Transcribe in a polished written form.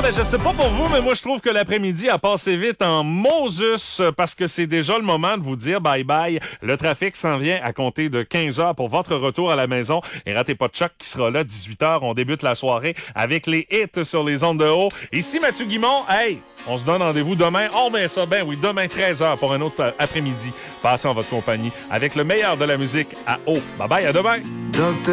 ben je sais pas pour vous, mais moi je trouve que l'après-midi a passé vite en Moses parce que c'est déjà le moment de vous dire bye-bye. Le trafic s'en vient à compter de 15 heures pour votre retour à la maison. Et ratez pas de Chuck qui sera là 18 heures. On débute la soirée avec les hits sur les ondes de haut. Ici Mathieu Guimond. Hey, on se donne rendez-vous demain. Oh ben ça, ben oui, demain 13 heures pour un autre après-midi. Passez en votre compagnie avec le meilleur de la musique à haut. Bye-bye, à demain. Docteur